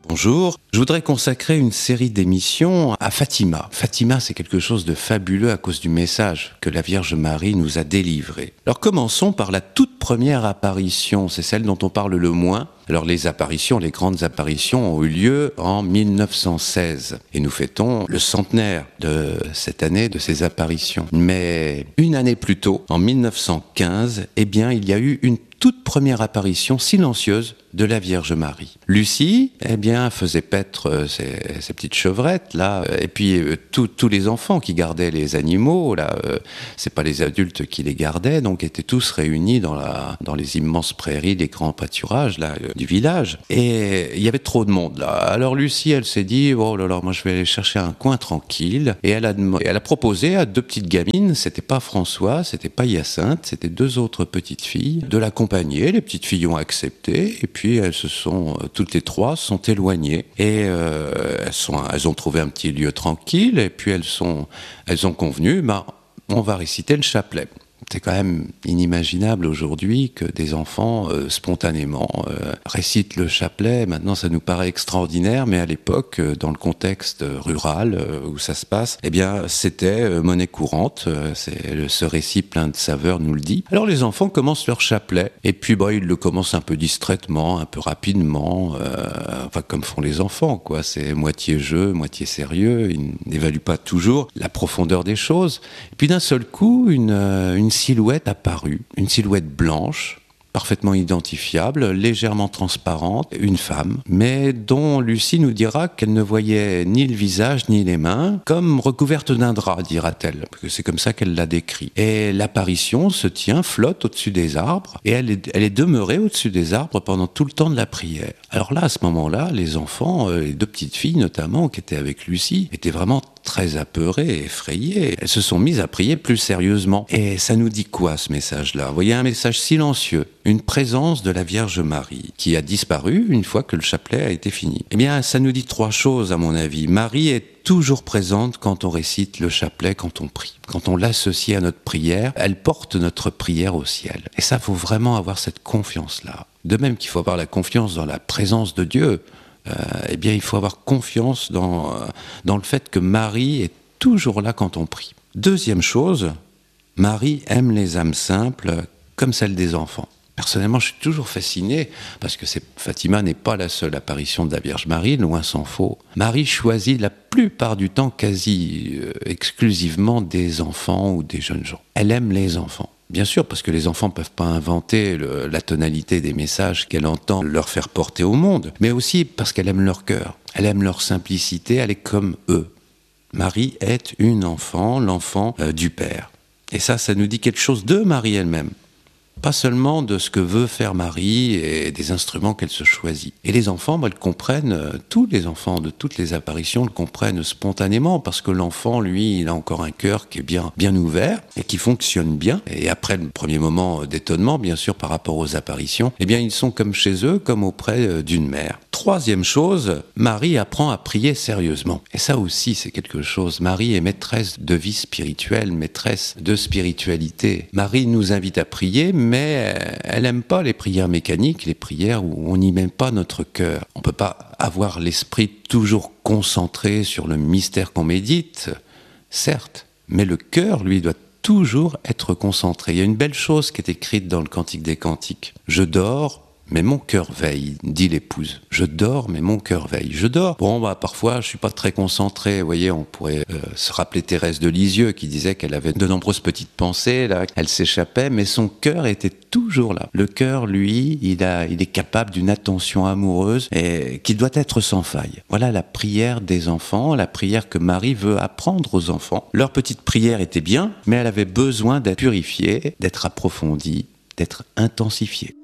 Bonjour, je voudrais consacrer une série d'émissions à Fatima. Fatima, c'est quelque chose de fabuleux à cause du message que la Vierge Marie nous a délivré. Alors commençons par la toute première apparition, c'est celle dont on parle le moins. Alors les grandes apparitions ont eu lieu en 1916 et nous fêtons le centenaire de cette année de ces apparitions. Mais une année plus tôt, en 1915, il y a eu une toute première apparition silencieuse de la Vierge Marie. Lucie, faisait paître ses petites chevrettes, là, et puis tous les enfants qui gardaient les animaux, là, c'est pas les adultes qui les gardaient, donc étaient tous réunis dans les immenses prairies, les grands pâturages, là, du village. Et il y avait trop de monde, là. Alors Lucie, elle s'est dit, oh là là, moi je vais aller chercher un coin tranquille, et elle a proposé à deux petites gamines, c'était pas François, c'était pas Hyacinthe, c'était deux autres petites filles, de l'accompagner. Les petites filles ont accepté, et puis elles toutes les trois sont éloignées et elles ont trouvé un petit lieu tranquille et puis elles ont convenu, on va réciter le chapelet. C'est quand même inimaginable aujourd'hui que des enfants spontanément récitent le chapelet. Maintenant, ça nous paraît extraordinaire, mais à l'époque, dans le contexte rural où ça se passe, c'était monnaie courante. Ce récit plein de saveur nous le dit. Alors les enfants commencent leur chapelet, et puis ils le commencent un peu distraitement, un peu rapidement, comme font les enfants, quoi. C'est moitié jeu, moitié sérieux. Ils n'évaluent pas toujours la profondeur des choses. Et puis d'un seul coup, une silhouette apparue, une silhouette blanche, parfaitement identifiable, légèrement transparente, une femme, mais dont Lucie nous dira qu'elle ne voyait ni le visage ni les mains, comme recouverte d'un drap, dira-t-elle, parce que c'est comme ça qu'elle l'a décrit. Et l'apparition flotte au-dessus des arbres, et elle est demeurée au-dessus des arbres pendant tout le temps de la prière. Alors là, à ce moment-là, les enfants, les deux petites filles notamment, qui étaient avec Lucie, étaient vraiment très apeurées, effrayées. Elles se sont mises à prier plus sérieusement. Et ça nous dit quoi, ce message-là ? Vous voyez, un message silencieux, une présence de la Vierge Marie, qui a disparu une fois que le chapelet a été fini. Ça nous dit trois choses, à mon avis. Marie est toujours présente quand on récite le chapelet, quand on prie. Quand on l'associe à notre prière, elle porte notre prière au ciel. Et ça, faut vraiment avoir cette confiance-là. De même qu'il faut avoir la confiance dans la présence de Dieu, il faut avoir confiance dans le fait que Marie est toujours là quand on prie. Deuxième chose, Marie aime les âmes simples comme celles des enfants. Personnellement, je suis toujours fasciné, parce que Fatima n'est pas la seule apparition de la Vierge Marie, loin s'en faut. Marie choisit la plupart du temps, quasi exclusivement, des enfants ou des jeunes gens. Elle aime les enfants. Bien sûr, parce que les enfants ne peuvent pas inventer la tonalité des messages qu'elle entend leur faire porter au monde, mais aussi parce qu'elle aime leur cœur, elle aime leur simplicité, elle est comme eux. Marie est une enfant, l'enfant du Père. Et ça nous dit quelque chose de Marie elle-même. Pas seulement de ce que veut faire Marie et des instruments qu'elle se choisit. Et les enfants, le comprennent, tous les enfants de toutes les apparitions le comprennent spontanément, parce que l'enfant, lui, il a encore un cœur qui est bien ouvert et qui fonctionne bien. Et après le premier moment d'étonnement, bien sûr, par rapport aux apparitions, ils sont comme chez eux, comme auprès d'une mère. Troisième chose, Marie apprend à prier sérieusement. Et ça aussi, c'est quelque chose. Marie est maîtresse de vie spirituelle, maîtresse de spiritualité. Marie nous invite à prier, mais elle n'aime pas les prières mécaniques, les prières où on n'y met pas notre cœur. On ne peut pas avoir l'esprit toujours concentré sur le mystère qu'on médite, certes, mais le cœur, lui, doit toujours être concentré. Il y a une belle chose qui est écrite dans le Cantique des Cantiques. « Je dors, mais mon cœur veille », dit l'épouse. Je dors, mais mon cœur veille. Je dors. Parfois, je suis pas très concentré. Vous voyez, on pourrait se rappeler Thérèse de Lisieux qui disait qu'elle avait de nombreuses petites pensées, là. Elle s'échappait, mais son cœur était toujours là. Le cœur, lui, il est capable d'une attention amoureuse et qui doit être sans faille. Voilà la prière des enfants, la prière que Marie veut apprendre aux enfants. Leur petite prière était bien, mais elle avait besoin d'être purifiée, d'être approfondie, d'être intensifiée.